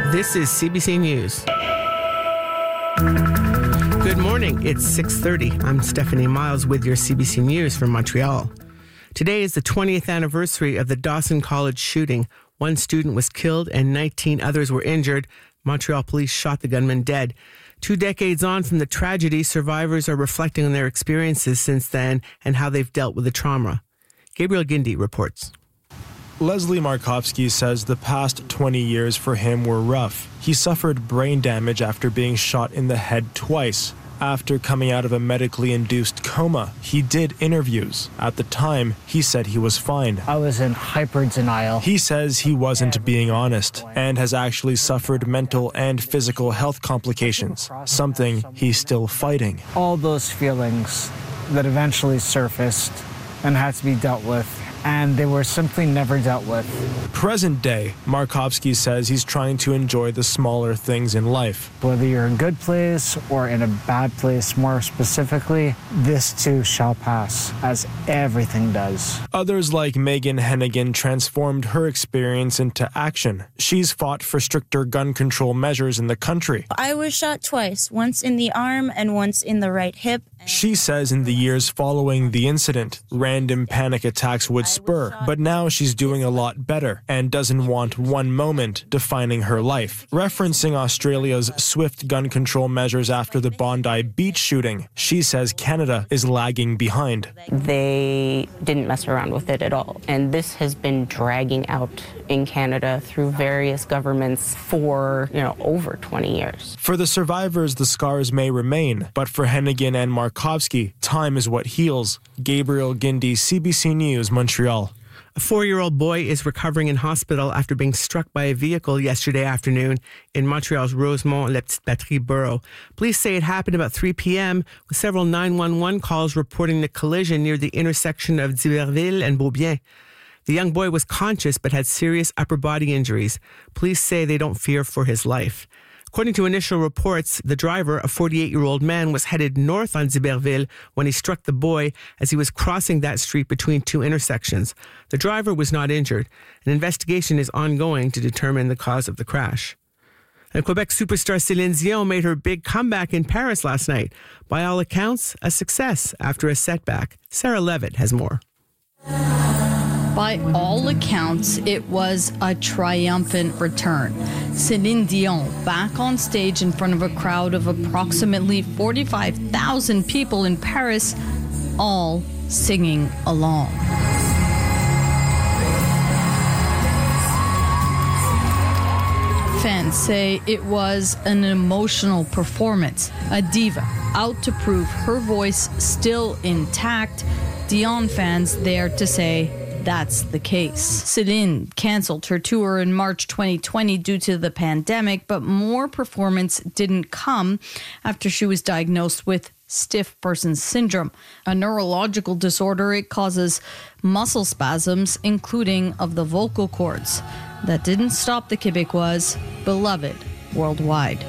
This is CBC News. Good morning. It's 6:30. I'm Stephanie Miles with your CBC News from Montreal. Today is the 20th anniversary of the Dawson College shooting. One student was killed and 19 others were injured. Montreal police shot the gunman dead. 2 decades on from the tragedy, survivors are reflecting on their experiences since then and how they've dealt with the trauma. Gabriel Gindi reports. Leslie Markovsky says the past 20 years for him were rough. He suffered brain damage after being shot in the head twice. After coming out of a medically induced coma, he did interviews. At the time, he said he was fine. I was in hyper denial. He says he wasn't being honest and has actually suffered mental and physical health complications, something he's still fighting. All those feelings that eventually surfaced and had to be dealt with, and they were simply never dealt with. Present day, Markovsky says he's trying to enjoy the smaller things in life. Whether you're in a good place or in a bad place, more specifically, this too shall pass, as everything does. Others like Megan Hennigan transformed her experience into action. She's fought for stricter gun control measures in the country. I was shot twice, once in the arm and once in the right hip. She says in the years following the incident, random panic attacks would spur, but now she's doing a lot better and doesn't want one moment defining her life. Referencing Australia's swift gun control measures after the Bondi Beach shooting, she says Canada is lagging behind. They didn't mess around with it at all, and this has been dragging out in Canada through various governments for, over 20 years. For the survivors, the scars may remain, but for Hennigan and Markovsky, time is what heals. Gabriel Gindi, CBC News, Montreal. A 4-year-old boy is recovering in hospital after being struck by a vehicle yesterday afternoon in Montreal's Rosemont-La-Petite-Patrie borough. Police say it happened about 3 p.m. with several 911 calls reporting the collision near the intersection of D'Iberville and Beaubien. The young boy was conscious but had serious upper body injuries. Police say they don't fear for his life. According to initial reports, the driver, a 48-year-old man, was headed north on D'Iberville when he struck the boy as he was crossing that street between 2 intersections. The driver was not injured. An investigation is ongoing to determine the cause of the crash. And Quebec superstar Céline Dion made her big comeback in Paris last night. By all accounts, a success after a setback. Sarah Levitt has more. By all accounts, it was a triumphant return. Céline Dion back on stage in front of a crowd of approximately 45,000 people in Paris, all singing along. Fans say it was an emotional performance. A diva out to prove her voice still intact. Dion fans there to say that's the case. Céline canceled her tour in March 2020 due to the pandemic, but more performance didn't come after she was diagnosed with stiff person syndrome, a neurological disorder. It causes muscle spasms, including of the vocal cords. That didn't stop the Québécois, beloved worldwide.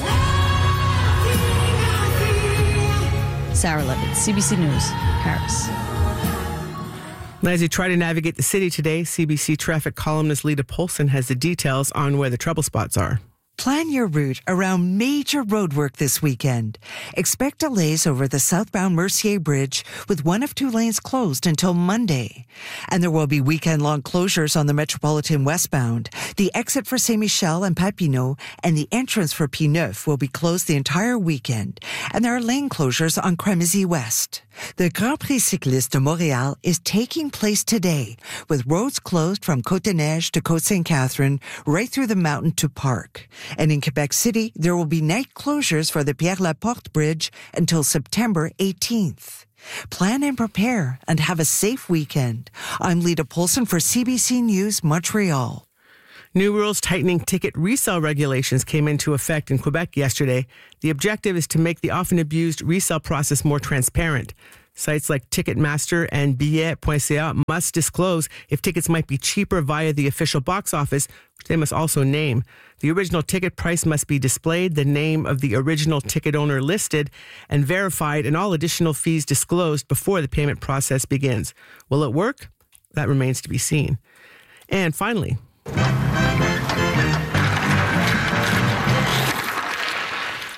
Sarah Levitt, CBC News, Paris. As you try to navigate the city today, CBC traffic columnist Lita Polson has the details on where the trouble spots are. Plan your route around major roadwork this weekend. Expect delays over the southbound Mercier Bridge with 1 of 2 lanes closed until Monday. And there will be weekend-long closures on the Metropolitan westbound. The exit for Saint-Michel and Papineau and the entrance for P9 will be closed the entire weekend. And there are lane closures on Crémazie West. The Grand Prix Cycliste de Montréal is taking place today, with roads closed from Côte-des-Neiges to Côte-Sainte-Catherine, right through the mountain to Parc. And in Quebec City, there will be night closures for the Pierre-Laporte Bridge until September 18th. Plan and prepare and have a safe weekend. I'm Lita Polson for CBC News, Montreal. New rules tightening ticket resale regulations came into effect in Quebec yesterday. The objective is to make the often abused resale process more transparent. Sites like Ticketmaster and Billet.ca must disclose if tickets might be cheaper via the official box office, which they must also name. The original ticket price must be displayed, the name of the original ticket owner listed and verified, and all additional fees disclosed before the payment process begins. Will it work? That remains to be seen. And finally,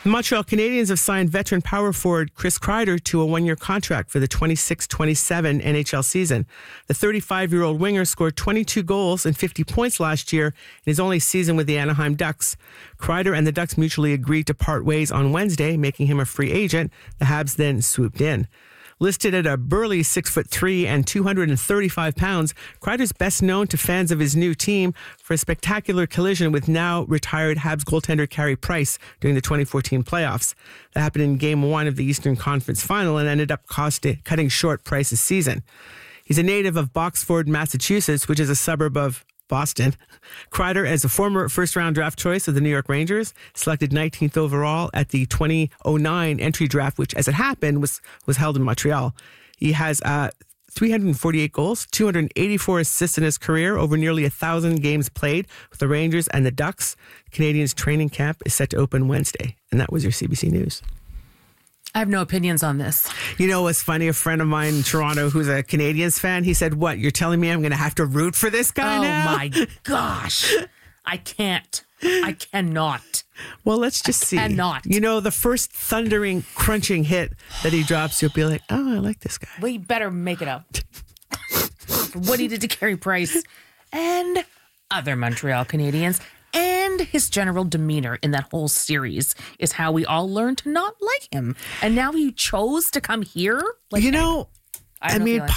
The Montreal Canadiens have signed veteran power forward Chris Kreider to a one-year contract for the 26-27 NHL season. The 35-year-old winger scored 22 goals and 50 points last year in his only season with the Anaheim Ducks. Kreider and the Ducks mutually agreed to part ways on Wednesday, making him a free agent. The Habs then swooped in. Listed at a burly 6'3" and 235 pounds, Kreider's best known to fans of his new team for a spectacular collision with now retired Habs goaltender Carey Price during the 2014 playoffs. That happened in Game 1 of the Eastern Conference Final and ended up cutting short Price's season. He's a native of Boxford, Massachusetts, which is a suburb of Boston. Kreider is a former first-round draft choice of the New York Rangers, selected 19th overall at the 2009 entry draft, which, as it happened, was held in Montreal. He has 348 goals, 284 assists in his career over nearly 1,000 games played with the Rangers and the Ducks. Canadiens training camp is set to open Wednesday. And that was your CBC News. I have no opinions on this. You know what's funny? A friend of mine in Toronto who's a Canadiens fan, he said, what, you're telling me I'm going to have to root for this guy now? Oh, my gosh. I can't. I cannot. Well, let's just see. Cannot. You know, the first thundering, crunching hit that he drops, you'll be like, oh, I like this guy. We better make it up. What he did to Carey Price and other Montreal Canadiens. And his general demeanor in that whole series is how we all learned to not like him. And now he chose to come here. Like, you know, the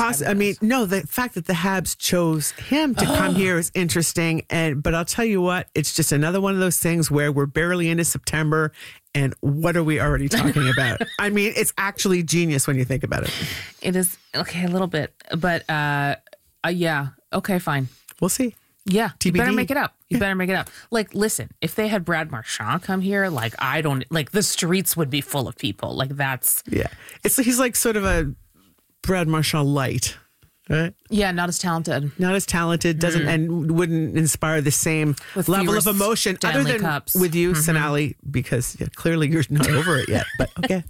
fact that the Habs chose him to come here is interesting. But I'll tell you what, it's just another one of those things where we're barely into September. And what are we already talking about? I mean, it's actually genius when you think about it. It is. Okay, a little bit. But yeah. Okay, fine. We'll see. Yeah, TBD. You better make it up. You better make it up. Like, listen, if they had Brad Marchand come here, the streets would be full of people. Like, that's... Yeah. He's like sort of a Brad Marchand light, right? Yeah, not as talented. Not as talented, doesn't and wouldn't inspire the same level of emotion Stanley other than Cups. with you, Sonali, because clearly you're not over it yet, but okay.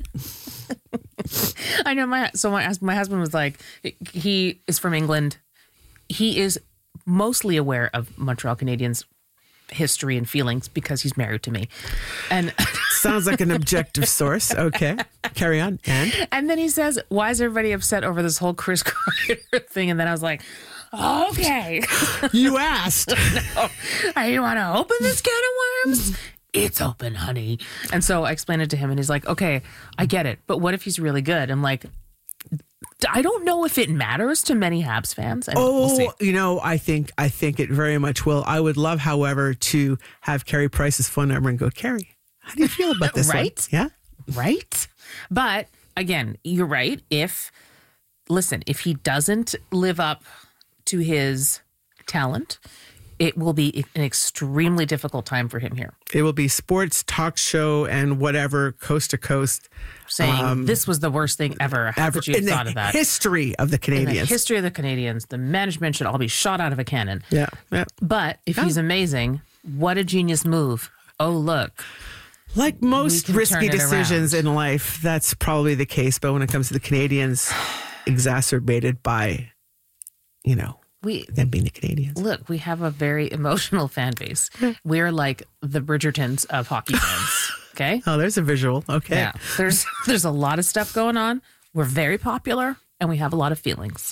I know my husband was like, he is from England. He is mostly aware of Montreal Canadiens history and feelings because he's married to me. And sounds like an objective source. Okay. Carry on. And then he says, why is everybody upset over this whole Chris Kreider thing? And then I was like, okay. You asked. No. You want to open this can of worms? It's open, honey. And so I explained it to him and he's like, okay, I get it. But what if he's really good? I'm like, I don't know if it matters to many Habs fans. We'll see. You know, I think it very much will. I would love, however, to have Carey Price's phone number and go, Carey, how do you feel about this right? one? Yeah? Right? But again, you're right. If he doesn't live up to his talent, it will be an extremely difficult time for him here. It will be sports, talk show, and whatever, coast to coast. Saying this was the worst thing ever. How could you have thought of that? History of the Canadiens. In the history of the Canadiens, the management should all be shot out of a cannon. Yeah. But if he's amazing, what a genius move. Oh, look. Like most risky decisions in life, that's probably the case. But when it comes to the Canadiens, exacerbated by, them being the Canadiens. Look, we have a very emotional fan base. We're like the Bridgertons of hockey fans. Okay. Oh, there's a visual. Okay. Yeah. There's a lot of stuff going on. We're very popular and we have a lot of feelings.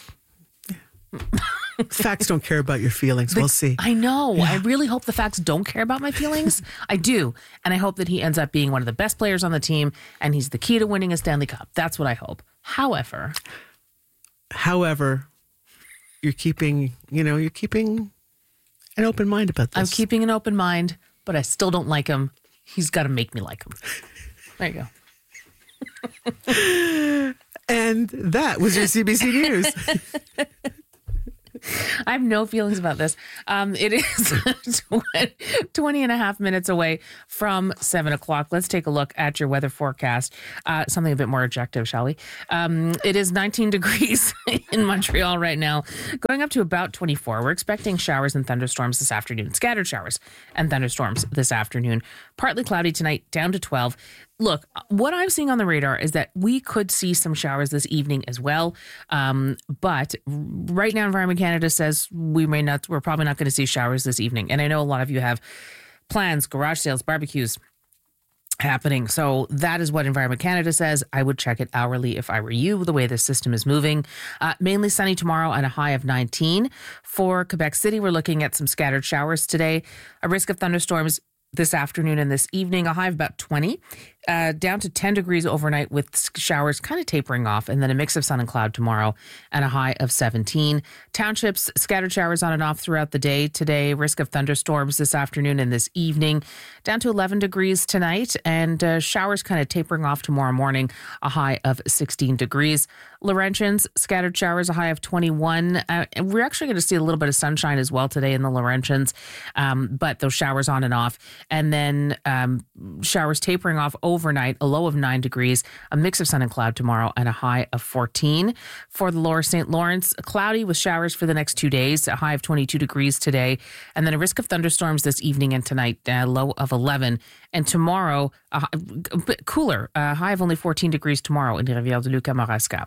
Facts don't care about your feelings. We'll see. I know. Yeah. I really hope the facts don't care about my feelings. I do. And I hope that he ends up being one of the best players on the team and he's the key to winning a Stanley Cup. That's what I hope. However, you're keeping an open mind about this. I'm keeping an open mind, but I still don't like him. He's got to make me like him. There you go. And that was your CBC News. I have no feelings about this. It is 20 and a half minutes away from 7 o'clock. Let's take a look at your weather forecast. Something a bit more objective, shall we? It is 19 degrees in Montreal right now, going up to about 24. We're expecting showers and thunderstorms this afternoon, scattered showers and thunderstorms this afternoon. Partly cloudy tonight, down to 12. Look, what I'm seeing on the radar is that we could see some showers this evening as well. But right now, Environment Canada says we're probably not going to see showers this evening. And I know a lot of you have plans, garage sales, barbecues, happening. So that is what Environment Canada says. I would check it hourly if I were you, the way this system is moving. Mainly sunny tomorrow and a high of 19. For Quebec City, we're looking at some scattered showers today. A risk of thunderstorms this afternoon and this evening, a high of about 20. Down to 10 degrees overnight with showers kind of tapering off, and then a mix of sun and cloud tomorrow and a high of 17. Townships, scattered showers on and off throughout the day today. Risk of thunderstorms this afternoon and this evening. Down to 11 degrees tonight, and showers kind of tapering off tomorrow morning, a high of 16 degrees. Laurentians, scattered showers, a high of 21. And we're actually going to see a little bit of sunshine as well today in the Laurentians, but those showers on and off. And then showers tapering off overnight, a low of 9 degrees, a mix of sun and cloud tomorrow, and a high of 14. For the lower St. Lawrence, cloudy with showers for the next 2 days, a high of 22 degrees today, and then a risk of thunderstorms this evening and tonight, a low of 11. And tomorrow, a bit cooler, a high of only 14 degrees tomorrow in the Rivière-du-Loup-Kamouraska.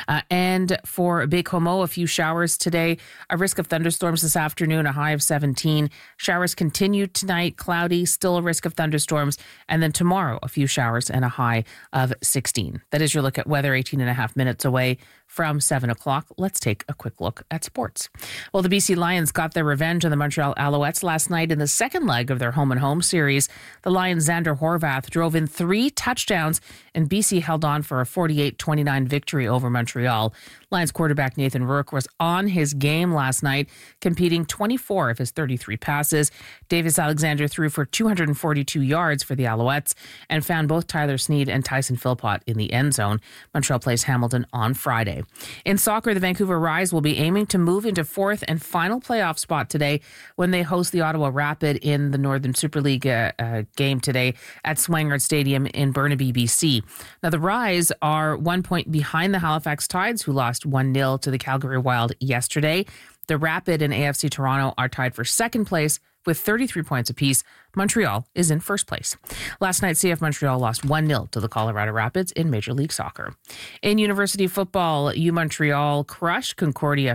And for Baie-Comeau, a few showers today, a risk of thunderstorms this afternoon, a high of 17. Showers continue tonight, cloudy, still a risk of thunderstorms. And then tomorrow, a few showers and a high of 16. That is your look at weather, 18 and a half minutes away from 7 o'clock. Let's take a quick look at sports. Well, the BC Lions got their revenge on the Montreal Alouettes last night in the second leg of their home-and-home series. The Lions' Xander Horvath drove in 3 touchdowns, and BC held on for a 48-29 victory over Montreal. Lions quarterback Nathan Rourke was on his game last night, competing 24 of his 33 passes. Davis Alexander threw for 242 yards for the Alouettes and found both Tyler Snead and Tyson Philpott in the end zone. Montreal plays Hamilton on Friday. In soccer, the Vancouver Rise will be aiming to move into 4th and final playoff spot today when they host the Ottawa Rapid in the Northern Super League game today at Swangard Stadium in Burnaby, BC. Now, the Rise are 1 point behind the Halifax Tides, who lost 1-0 to the Calgary Wild yesterday. The Rapid and AFC Toronto are tied for second place with 33 points apiece. Montreal is in first place. Last night, CF Montreal lost 1-0 to the Colorado Rapids in Major League Soccer. In university football, U Montreal crushed Concordia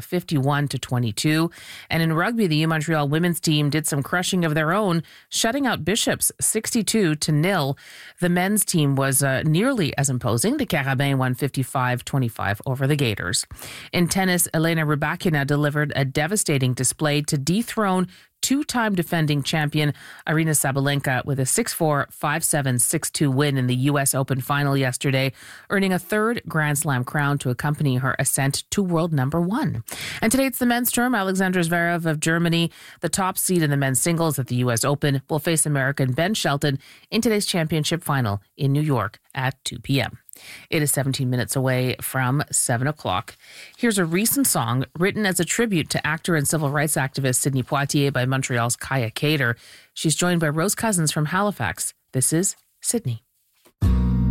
51-22. And in rugby, the U Montreal women's team did some crushing of their own, shutting out Bishops 62-0. The men's team was nearly as imposing. The Carabins won 55-25 over the Gators. In tennis, Elena Rybakina delivered a devastating display to dethrone two-time defending champion Aryna Sabalenka with a 6-4, 5-7, 6-2 win in the U.S. Open final yesterday, earning a third Grand Slam crown to accompany her ascent to world number 1. And today it's the men's term. Alexander Zverev of Germany, the top seed in the men's singles at the U.S. Open, will face American Ben Shelton in today's championship final in New York at 2 p.m. It is 17 minutes away from 7 o'clock. Here's a recent song written as a tribute to actor and civil rights activist Sidney Poitier by Montreal's Kaya Cater. She's joined by Rose Cousins from Halifax. This is Sydney.